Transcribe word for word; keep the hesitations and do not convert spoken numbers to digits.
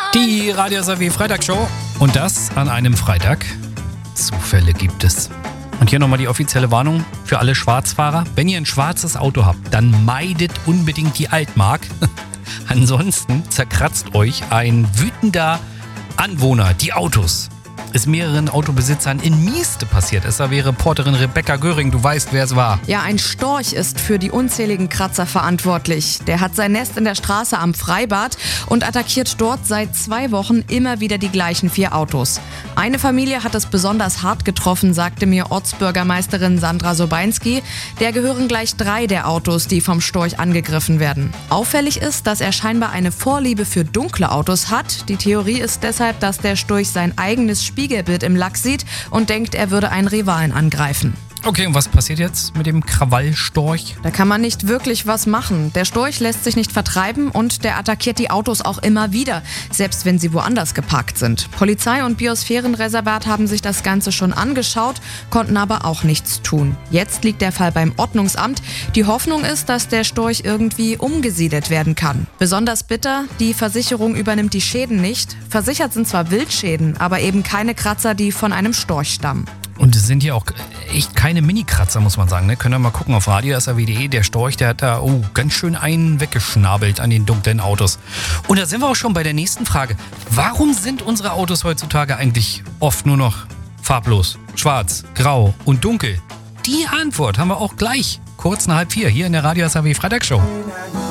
Die Radio S R W Freitagshow. Und das an einem Freitag. Zufälle gibt es. Und hier nochmal die offizielle Warnung für alle Schwarzfahrer. Wenn ihr ein schwarzes Auto habt, dann meidet unbedingt die Altmark. Ansonsten zerkratzt euch ein wütender Anwohner die Autos. Ist mehreren Autobesitzern in Mieste passiert. S R W-Reporterin Rebecca Göring, du weißt, wer es war. Ja, ein Storch ist für die unzähligen Kratzer verantwortlich. Der hat sein Nest in der Straße am Freibad und attackiert dort seit zwei Wochen immer wieder die gleichen vier Autos. Eine Familie hat es besonders hart getroffen, sagte mir Ortsbürgermeisterin Sandra Sobeinski. Der gehören gleich drei der Autos, die vom Storch angegriffen werden. Auffällig ist, dass er scheinbar eine Vorliebe für dunkle Autos hat. Die Theorie ist deshalb, dass der Storch sein eigenes Spiegelbild im Lack sieht und denkt, er würde einen Rivalen angreifen. Okay, und was passiert jetzt mit dem Krawallstorch? Da kann man nicht wirklich was machen. Der Storch lässt sich nicht vertreiben und der attackiert die Autos auch immer wieder, selbst wenn sie woanders geparkt sind. Polizei und Biosphärenreservat haben sich das Ganze schon angeschaut, konnten aber auch nichts tun. Jetzt liegt der Fall beim Ordnungsamt. Die Hoffnung ist, dass der Storch irgendwie umgesiedelt werden kann. Besonders bitter, die Versicherung übernimmt die Schäden nicht. Versichert sind zwar Wildschäden, aber eben keine Kratzer, die von einem Storch stammen. Und es sind hier auch echt keine Mini-Kratzer, muss man sagen. Ne? Könnt ihr mal gucken auf radio s r w punkt d e. Der Storch, der hat da oh, ganz schön einen weggeschnabelt an den dunklen Autos. Und da sind wir auch schon bei der nächsten Frage. Warum sind unsere Autos heutzutage eigentlich oft nur noch farblos, schwarz, grau und dunkel? Die Antwort haben wir auch gleich kurz nach halb vier hier in der Radio S R W Freitagsshow.